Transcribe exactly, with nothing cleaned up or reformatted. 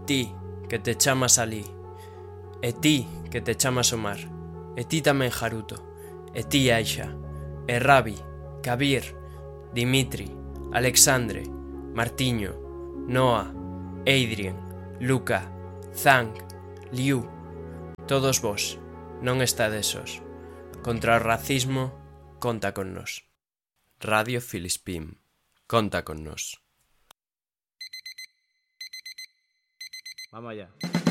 ti, que te chamas Alí, e ti, que te chamas Omar, e ti tamén Haruto, e ti Aisha, e Rabi, Kabir, Dimitri, Alexandre, Martiño, Noah, Adrien, Luca, Zhang, Liu, todos vos, non estades sós. Contra o racismo, conta con nós. Radio Filispín, conta con nós. Vamos allá.